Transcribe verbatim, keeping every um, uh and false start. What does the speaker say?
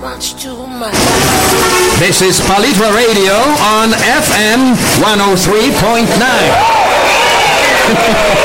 much, too much. This is Palitra Radio on F M one oh three point nine.